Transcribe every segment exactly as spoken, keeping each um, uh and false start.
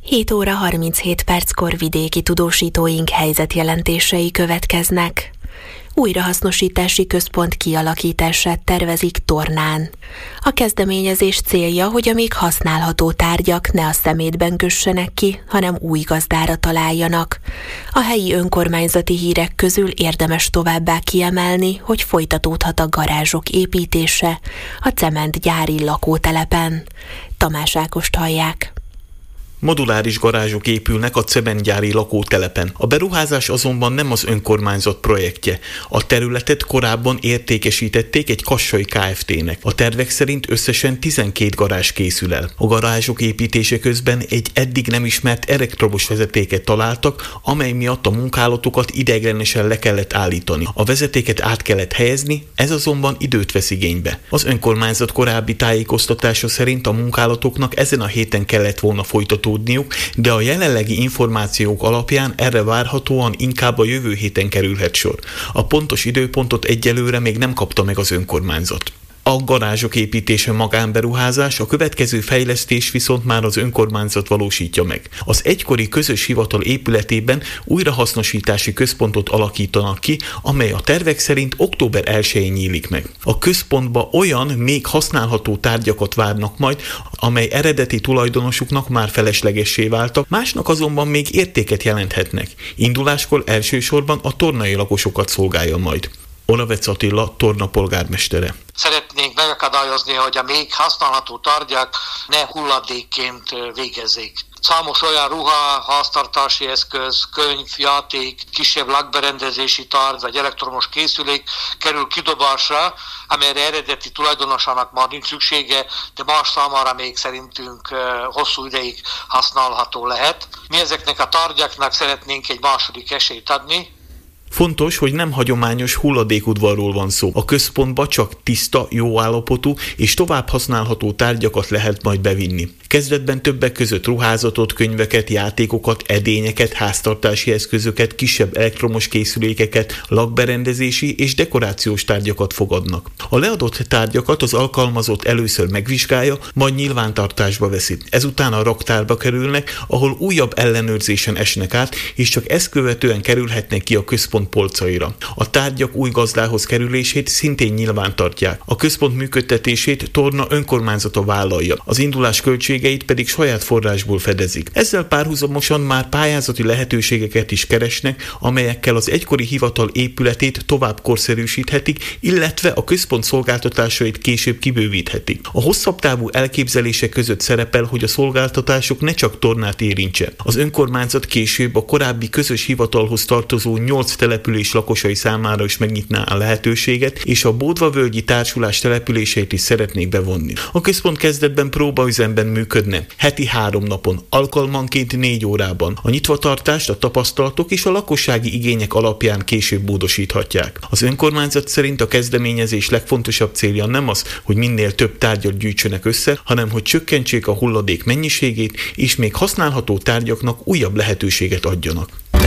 hét óra harminchét perckor vidéki tudósítóink helyzetjelentései következnek. Újrahasznosítási központ kialakítását tervezik Tornán. A kezdeményezés célja, hogy a még használható tárgyak ne a szemétben kössenek ki, hanem új gazdára találjanak. A helyi önkormányzati hírek közül érdemes továbbá kiemelni, hogy folytatódhat a garázsok építése a cementgyári lakótelepen. Tamás Ágost hallják. Moduláris garázsok épülnek a cementgyári lakótelepen. A beruházás azonban nem az önkormányzat projektje. A területet korábban értékesítették egy kassai Kft-nek. A tervek szerint összesen tizenkét garázs készül el. A garázsok építése közben egy eddig nem ismert elektromos vezetéket találtak, amely miatt a munkálatokat ideiglenesen le kellett állítani. A vezetéket át kellett helyezni, ez azonban időt vesz igénybe. Az önkormányzat korábbi tájékoztatása szerint a munkálatoknak ezen a héten kellett volna folytatódniuk, de a jelenlegi információk alapján erre várhatóan inkább a jövő héten kerülhet sor. A pontos időpontot egyelőre még nem kapta meg az önkormányzat. A garázsok építése magánberuházás, a következő fejlesztés viszont már az önkormányzat valósítja meg. Az egykori közös hivatal épületében újrahasznosítási központot alakítanak ki, amely a tervek szerint október elsején nyílik meg. A központba olyan még használható tárgyakat várnak majd, amely eredeti tulajdonosuknak már feleslegessé váltak, másnak azonban még értéket jelenthetnek. Induláskor elsősorban a tornai lakosokat szolgálja majd. Oravec Attila, Torna polgármestere. Szeretnénk megakadályozni, hogy a még használható tárgyak ne hulladékként végezzék. Számos olyan ruha, háztartási eszköz, könyv, játék, kisebb lakberendezési tárgy vagy elektromos készülék kerül kidobásra, amelyre eredeti tulajdonosának már nincs szüksége, de más számára még szerintünk hosszú ideig használható lehet. Mi ezeknek a tárgyaknak szeretnénk egy második esélyt adni. Fontos, hogy nem hagyományos hulladékudvarról van szó. A központba csak tiszta, jó állapotú és tovább használható tárgyakat lehet majd bevinni. Kezdetben többek között ruházatot, könyveket, játékokat, edényeket, háztartási eszközöket, kisebb elektromos készülékeket, lakberendezési és dekorációs tárgyakat fogadnak. A leadott tárgyakat az alkalmazott először megvizsgálja, majd nyilvántartásba veszi. Ezután a raktárba kerülnek, ahol újabb ellenőrzésen esnek át, és csak ezt követően kerülhetnek ki a központ polcaira. A tárgyak új gazdához kerülését szintén nyilván tartják. A központ működtetését Torna önkormányzata vállalja, az indulás költségeit pedig saját forrásból fedezik. Ezzel párhuzamosan már pályázati lehetőségeket is keresnek, amelyekkel az egykori hivatal épületét tovább korszerűsíthetik, illetve a központ szolgáltatásait később kibővíthetik. A hosszabb távú elképzelések között szerepel, hogy a szolgáltatások ne csak Tornát érintse. Az önkormányzat később a korábbi közös hivatalhoz tartozó nyolc település lakosai számára is megnyitná a lehetőséget, és a Bódvavölgyi Társulás településeit is szeretnék bevonni. A központ kezdetben próbaüzemben működne, heti három napon, alkalmanként négy órában. A nyitvatartást a tapasztalatok és a lakossági igények alapján később módosíthatják. Az önkormányzat szerint a kezdeményezés legfontosabb célja nem az, hogy minél több tárgyat gyűjtsenek össze, hanem hogy csökkentsék a hulladék mennyiségét, és még használható tárgyaknak újabb lehetőséget adjanak.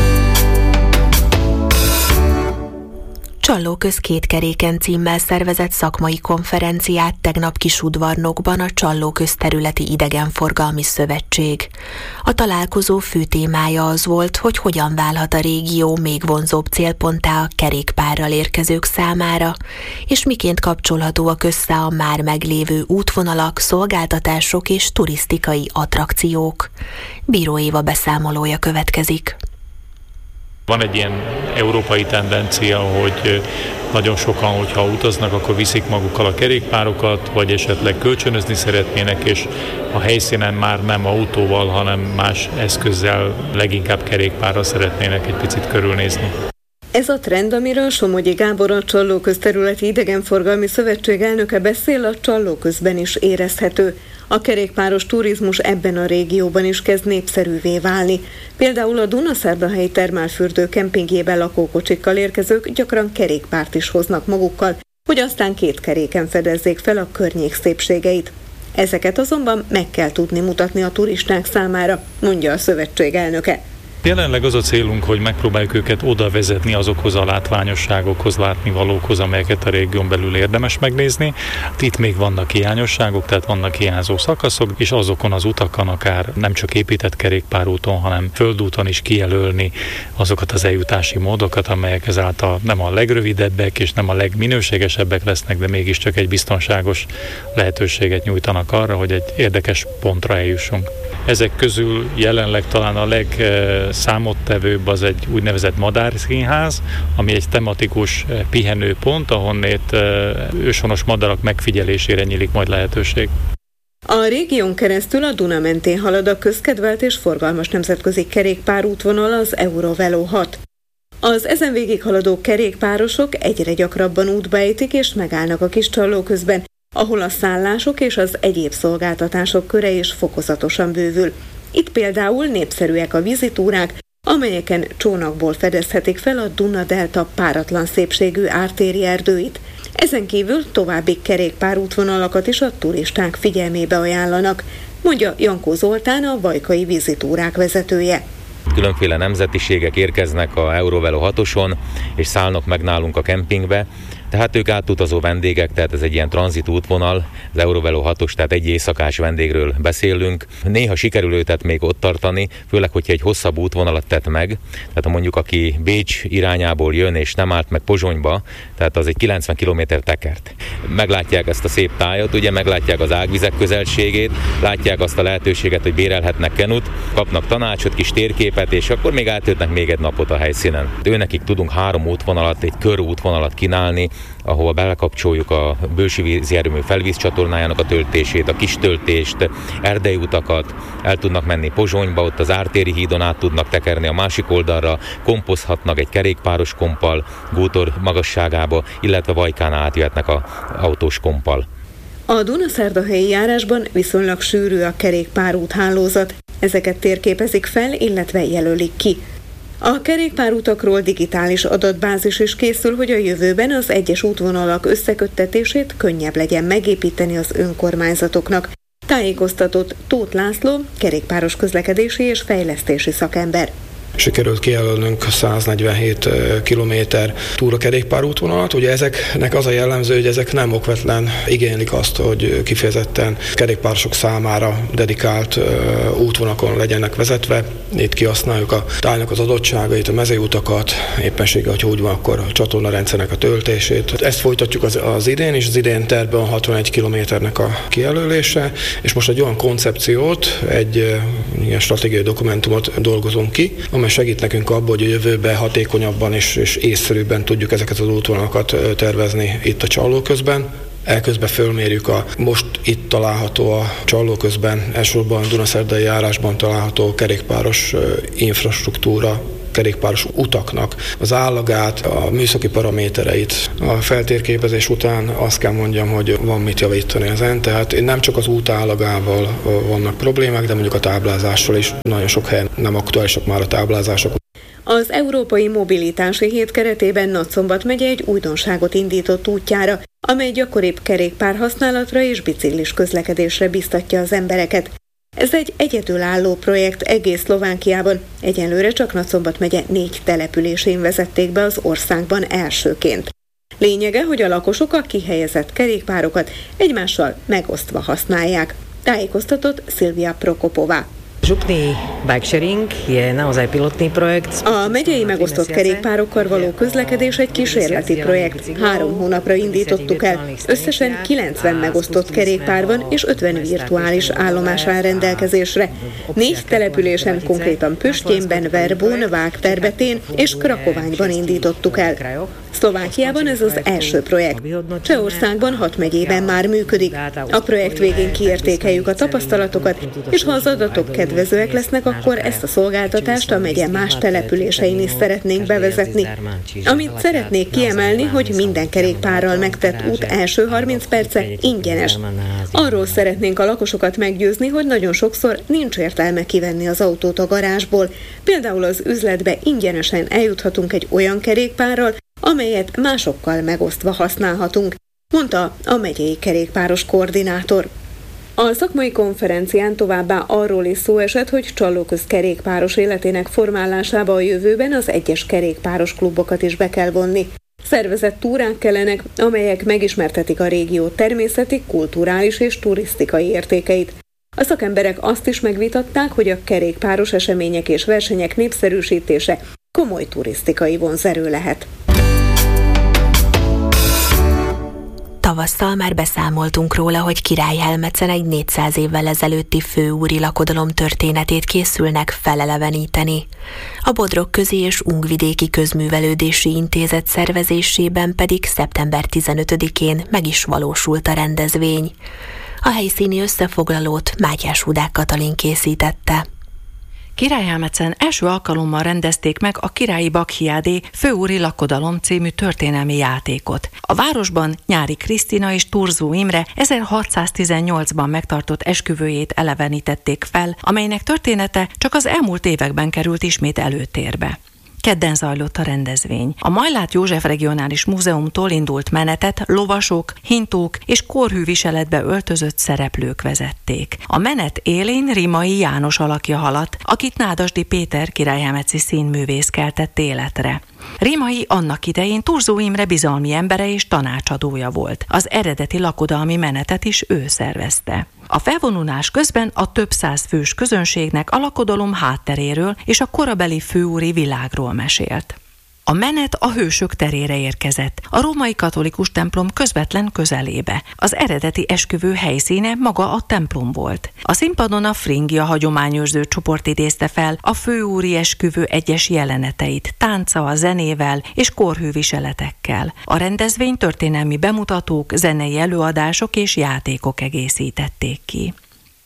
Csallóköz kétkeréken címmel szervezett szakmai konferenciát tegnap Kisudvarnokban a Csallóköz Területi Idegenforgalmi Szövetség. A találkozó fő témája az volt, hogy hogyan válhat a régió még vonzóbb célponttá a kerékpárral érkezők számára, és miként kapcsolhatóak össze a már meglévő útvonalak, szolgáltatások és turisztikai attrakciók. Bíró Éva beszámolója következik. Van egy ilyen európai tendencia, hogy nagyon sokan, hogyha utaznak, akkor viszik magukkal a kerékpárokat, vagy esetleg kölcsönözni szeretnének, és a helyszínen már nem autóval, hanem más eszközzel, leginkább kerékpárral szeretnének egy picit körülnézni. Ez a trend, amiről Somogyi Gábor, a Csallóköz Területi Idegenforgalmi Szövetség elnöke beszél, a Csallóközben is érezhető. A kerékpáros turizmus ebben a régióban is kezd népszerűvé válni. Például a Dunaszerdahelyi termálfürdő kempingjében lakókocsikkal érkezők gyakran kerékpárt is hoznak magukkal, hogy aztán két keréken fedezzék fel a környék szépségeit. Ezeket azonban meg kell tudni mutatni a turisták számára, mondja a szövetség elnöke. Jelenleg az a célunk, hogy megpróbáljuk őket oda vezetni azokhoz a látványosságokhoz, látnivalókhoz, amelyeket a régión belül érdemes megnézni. Itt még vannak hiányosságok, tehát vannak hiányzó szakaszok, és azokon az utakon akár nem csak épített kerékpárúton, hanem földúton is kijelölni azokat az eljutási módokat, amelyek ezáltal nem a legrövidebbek és nem a legminőségesebbek lesznek, de mégiscsak egy biztonságos lehetőséget nyújtanak arra, hogy egy érdekes pontra eljussunk. Ezek közül jelenleg talán a legszámottevőbb az egy úgynevezett madárszínház, ami egy tematikus pihenőpont, ahonnét őshonos madarak megfigyelésére nyílik majd lehetőség. A régión keresztül a Duna mentén halad a közkedvelt és forgalmas nemzetközi kerékpárútvonal, az Eurovelo hat. Az ezen végighaladó kerékpárosok egyre gyakrabban útba ejtik és megállnak a kis Csallóközben, ahol a szállások és az egyéb szolgáltatások köre is fokozatosan bővül. Itt például népszerűek a vizitúrák, amelyeken csónakból fedezhetik fel a Duna-delta páratlan szépségű ártéri erdőit. Ezen kívül további kerékpárútvonalakat is a turisták figyelmébe ajánlanak, mondja Jankó Zoltán, a vajkai vizitúrák vezetője. Különféle nemzetiségek érkeznek a Eurovelo hatoson, és szállnak meg nálunk a kempingbe. Tehát ők átutazó vendégek, tehát ez egy ilyen tranzit útvonal, az Eurovelo hatos, tehát egy éjszakás vendégről beszélünk. Néha sikerül őket még ott tartani, főleg, hogyha egy hosszabb útvonalat tett meg, tehát ha mondjuk aki Bécs irányából jön és nem állt meg Pozsonyba, tehát az egy kilencven kilométer tekert. Meglátják ezt a szép tájat, ugye meglátják az ágvizek közelségét, látják azt a lehetőséget, hogy bérelhetnek kenut, kapnak tanácsot, kis térképet, és akkor még átöltnek még egy napot a helyszínen. Őnekik tudunk három útvonalat, egy körútvonalat kínálni, ahol belekapcsoljuk a Bősi vízi erőmű felvízcsatornájának a töltését, a kis töltést, erdei utakat, el tudnak menni Pozsonyba, ott az Ártéri hídon át tudnak tekerni a másik oldalra, kompozhatnak egy kerékpáros kompal Gútor magasságába, illetve Vajkán átjöhetnek a autós kompal. A Dunaszerdahelyi járásban viszonylag sűrű a kerékpárút hálózat. Ezeket térképezik fel, illetve jelölik ki. A kerékpárutakról digitális adatbázis is készül, hogy a jövőben az egyes útvonalak összeköttetését könnyebb legyen megépíteni az önkormányzatoknak. Tájékoztatott Tóth László, kerékpáros közlekedési és fejlesztési szakember. Sikerült kijelölnünk száznegyvenhét kilométer túrakerékpárútvonalat. Ugye ezeknek az a jellemző, hogy ezek nem okvetlen igénylik azt, hogy kifejezetten kerékpárosok számára dedikált útvonalakon legyenek vezetve. Itt kihasználjuk a tájnak az adottságait, a mezőutakat, éppenséggel, hogy úgy van, akkor a csatornarendszernek a töltését. Ezt folytatjuk az, az idén, és az idén tervben a hatvanegy kilométernek a kijelölése, és most egy olyan koncepciót, egy ilyen stratégiai dokumentumot dolgozunk ki, amely segít nekünk abban, hogy a jövőben hatékonyabban és, és észszerűbben tudjuk ezeket az útvonalakat tervezni itt a Csallóközben. Elközben fölmérjük a most itt található a Csallóközben, elsősorban a Dunaszerdai járásban található kerékpáros infrastruktúra, kerékpáros utaknak az állagát, a műszaki paramétereit. A feltérképezés után azt kell mondjam, hogy van mit javítani ezen, tehát nem csak az út állagával vannak problémák, de mondjuk a táblázással is nagyon sok helyen nem aktuálisak már a táblázások. Az Európai Mobilitási Hét keretében Nagyszombat megye egy újdonságot indított útjára, amely gyakoribb kerékpárhasználatra és biciklis közlekedésre biztatja az embereket. Ez egy egyedülálló projekt egész Szlovákiában, egyelőre csak Nagyszombat megye négy településén vezették be az országban elsőként. Lényege, hogy a lakosok a kihelyezett kerékpárokat egymással megosztva használják, tájékoztatott Szilvia Prokopová. Župný bike sharing je naozaj pilotný projekt. A megyei megosztott kerékpárokkal való közlekedés egy kísérleti projekt. Három hónapra indítottuk el. Összesen kilencven megosztott kerékpár van, és ötven virtuális állomás áll rendelkezésre. Négy településen, konkrétan Püstjénben, Verbón, Vágterbetén és Krakoványban indítottuk el. Szlovákiában ez az első projekt. Csehországban hat megyében már működik. A projekt végén kiértékeljük a tapasztalatokat, és ha az adatok kedvezőek lesznek, akkor ezt a szolgáltatást a megye más településein is szeretnénk bevezetni. Amit szeretnék kiemelni, hogy minden kerékpárral megtett út első harminc perce ingyenes. Arról szeretnénk a lakosokat meggyőzni, hogy nagyon sokszor nincs értelme kivenni az autót a garázsból. Például az üzletbe ingyenesen eljuthatunk egy olyan kerékpárral, amelyet másokkal megosztva használhatunk, mondta a megyei kerékpáros koordinátor. A szakmai konferencián továbbá arról is szó esett, hogy Csallóköz kerékpáros életének formálásába a jövőben az egyes kerékpáros klubokat is be kell vonni. Szervezett túrák kellenek, amelyek megismertetik a régió természeti, kulturális és turisztikai értékeit. A szakemberek azt is megvitatták, hogy a kerékpáros események és versenyek népszerűsítése komoly turisztikai vonzerő lehet. Tavasszal már beszámoltunk róla, hogy Királyhelmecen egy négyszáz évvel ezelőtti főúri lakodalom történetét készülnek feleleveníteni. A Bodrogközi és Ungvidéki Közművelődési Intézet szervezésében pedig szeptember tizenötödikén meg is valósult a rendezvény. A helyszíni összefoglalót Mátyás Hudák Katalin készítette. Királyhelmecen első alkalommal rendezték meg a Királyi Bakhiádé Főúri Lakodalom című történelmi játékot. A városban Nyári Krisztina és Thurzó Imre ezerhatszáztizennyolcban megtartott esküvőjét elevenítették fel, amelynek története csak az elmúlt években került ismét előtérbe. Kedden zajlott a rendezvény. A Majlát József Regionális Múzeumtól indult menetet lovasok, hintók és korhű viseletbe öltözött szereplők vezették. A menet élén Rimai János alakja haladt, akit Nádasdy Péter királyhelmeci színművész keltett életre. Rimai annak idején Thurzó Imre bizalmi embere és tanácsadója volt. Az eredeti lakodalmi menetet is ő szervezte. A felvonulás közben a több száz fős közönségnek a lakodalom hátteréről és a korabeli főúri világról mesélt. A menet a hősök terére érkezett, a római katolikus templom közvetlen közelébe. Az eredeti esküvő helyszíne maga a templom volt. A színpadon a Fringia hagyományőrző csoport idézte fel a főúri esküvő egyes jeleneteit, tánca, zenével és korhű viseletekkel. A rendezvény történelmi bemutatók, zenei előadások és játékok egészítették ki.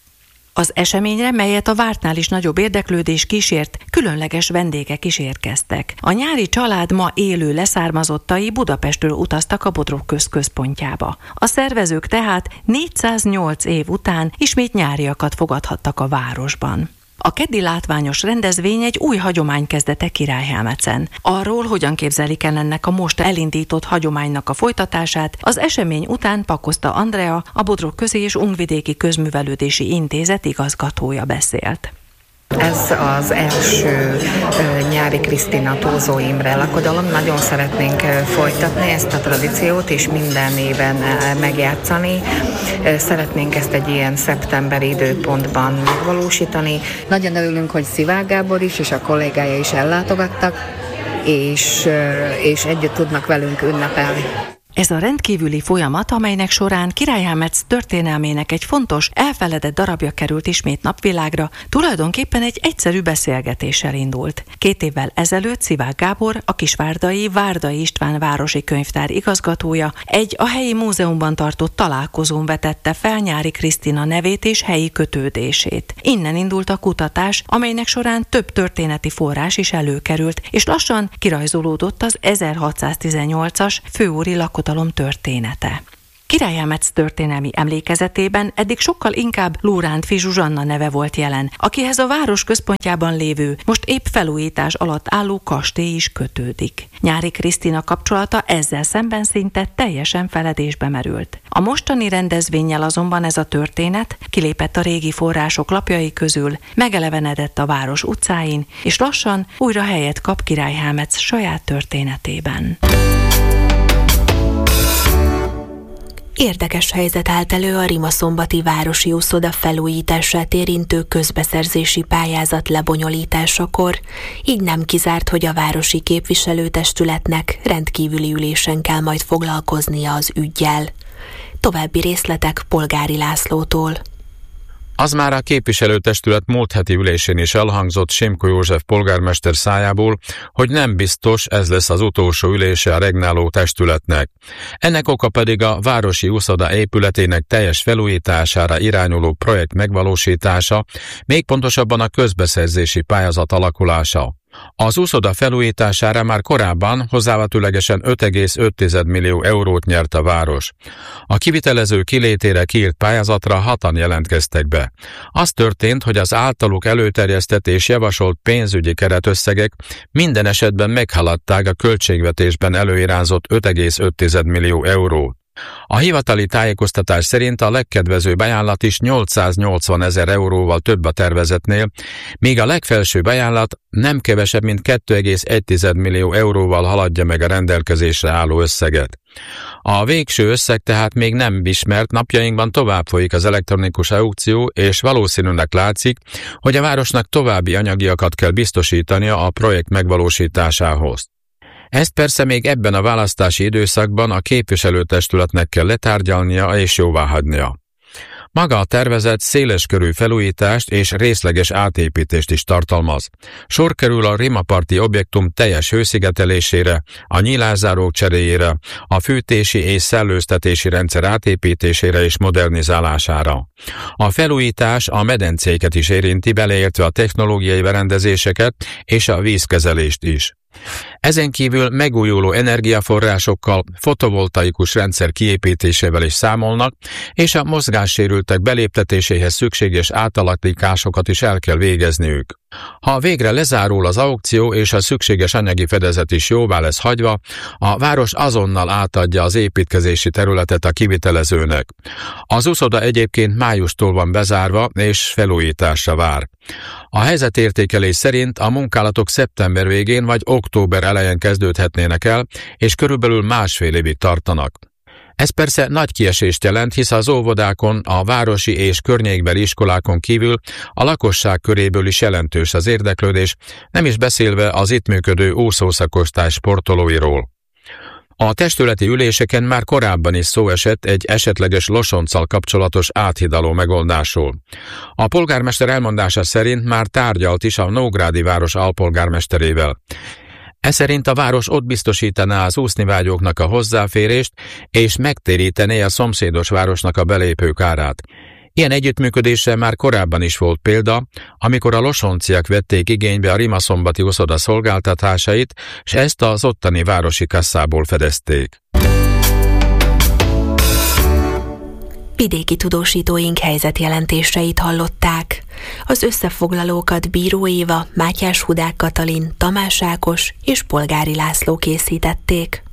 Az eseményre, melyet a vártnál is nagyobb érdeklődés kísért, különleges vendégek is érkeztek. A nyári család ma élő leszármazottai Budapestről utaztak a Bodrogköz központjába. A szervezők tehát négyszáznyolc év után ismét nyáriakat fogadhattak a városban. A keddi látványos rendezvény egy új hagyomány kezdete Királyhelmecen. Arról, hogyan képzelik el ennek a most elindított hagyománynak a folytatását, az esemény után Pakoszta Andrea, a Bodrogközi és Ungvidéki Közművelődési Intézet igazgatója beszélt. Ez az első uh, Nyári Krisztina Thurzó Imre lakodalom. Nagyon szeretnénk uh, folytatni ezt a tradíciót, és minden éven uh, megjátszani. Uh, szeretnénk ezt egy ilyen szeptemberi időpontban megvalósítani. Nagyon örülünk, hogy Szivág Gábor is, és a kollégája is ellátogattak, és, uh, és együtt tudnak velünk ünnepelni. Ez a rendkívüli folyamat, amelynek során Királyhelmec történelmének egy fontos, elfeledett darabja került ismét napvilágra, tulajdonképpen egy egyszerű beszélgetéssel indult. Két évvel ezelőtt Szivág Gábor, a kisvárdai Várdai István városi könyvtár igazgatója egy a helyi múzeumban tartott találkozón vetette fel Nyári Krisztina nevét és helyi kötődését. Innen indult a kutatás, amelynek során több történeti forrás is előkerült, és lassan kirajzolódott az ezerhatszáztizennyolcas főúri lakodalom története. Királyhelmec történelmi emlékezetében eddig sokkal inkább Lórántfi Zsuzsanna neve volt jelen, akihez a város központjában lévő, most épp felújítás alatt álló kastély is kötődik. Nyári Krisztina kapcsolata ezzel szemben szinte teljesen feledésbe merült. A mostani rendezvénnyel azonban ez a történet kilépett a régi források lapjai közül, megelevenedett a város utcáin, és lassan újra helyet kap Királyhelmec saját történetében. Érdekes helyzet állt elő a Rimaszombati városi úszoda felújítását érintő közbeszerzési pályázat lebonyolításakor, így nem kizárt, hogy a városi képviselőtestületnek rendkívüli ülésen kell majd foglalkoznia az üggyel. További részletek Polgári Lászlótól. Az már a képviselőtestület múlt heti ülésén is elhangzott Simko József polgármester szájából, hogy nem biztos ez lesz az utolsó ülése a regnáló testületnek. Ennek oka pedig a városi úszoda épületének teljes felújítására irányuló projekt megvalósítása, még pontosabban a közbeszerzési pályázat alakulása. Az úszoda felújítására már korábban hozzávetőlegesen öt egész öt millió eurót nyert a város. A kivitelező kilétére kiírt pályázatra hatan jelentkeztek be. Az történt, hogy az általuk előterjesztett és javasolt pénzügyi keretösszegek minden esetben meghaladták a költségvetésben előirányzott öt egész öt millió eurót. A hivatali tájékoztatás szerint a legkedvezőbb ajánlat is nyolcszáznyolcvan ezer euróval több a tervezetnél, míg a legfelsőbb ajánlat nem kevesebb, mint két egész egy millió euróval haladja meg a rendelkezésre álló összeget. A végső összeg tehát még nem ismert, napjainkban tovább folyik az elektronikus aukció, és valószínűleg látszik, hogy a városnak további anyagiakat kell biztosítania a projekt megvalósításához. Ezt persze még ebben a választási időszakban a képviselőtestületnek kell letárgyalnia és jóváhagynia. Maga a tervezet széleskörű felújítást és részleges átépítést is tartalmaz. Sor kerül a rimaparti objektum teljes hőszigetelésére, a nyílászárók cseréjére, a fűtési és szellőztetési rendszer átépítésére és modernizálására. A felújítás a medencéket is érinti, beleértve a technológiai berendezéseket és a vízkezelést is. Ezen kívül megújuló energiaforrásokkal, fotovoltaikus rendszer kiépítésével is számolnak, és a mozgássérültek beléptetéséhez szükséges átalakításokat is el kell végezniük. Ha végre lezárul az aukció és a szükséges anyagi fedezet is jóvá lesz hagyva, a város azonnal átadja az építkezési területet a kivitelezőnek. Az uszoda egyébként májustól van bezárva és felújításra vár. A helyzetértékelés szerint a munkálatok szeptember végén vagy október elején kezdődhetnének el, és körülbelül másfél évig tartanak. Ez persze nagy kiesést jelent, hisz az óvodákon, a városi és környékbeli iskolákon kívül a lakosság köréből is jelentős az érdeklődés, nem is beszélve az itt működő úszószakosztály sportolóiról. A testületi üléseken már korábban is szó esett egy esetleges Losonccal kapcsolatos áthidaló megoldásról. A polgármester elmondása szerint már tárgyalt is a nógrádi város alpolgármesterével. E szerint a város ott biztosítaná az úsznivágyóknak a hozzáférést, és megtérítené a szomszédos városnak a belépők árát. Ilyen együttműködésre már korábban is volt példa, amikor a losonciak vették igénybe a Rimaszombati uszoda szolgáltatásait, és ezt az ottani városi kasszából fedezték. Vidéki tudósítóink helyzetjelentéseit hallották. Az összefoglalókat Bíró Éva, Mátyás Hudák Katalin, Tamás Ákos és Polgári László készítették.